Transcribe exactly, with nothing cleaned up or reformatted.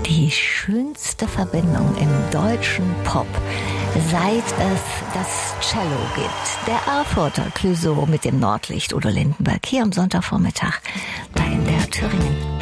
die schönste Verbindung im deutschen Pop, seit es das Cello gibt. Der Erfurter Clouseau mit dem Nordlicht Udo Lindenberg hier am Sonntagvormittag bei N D R Thüringen.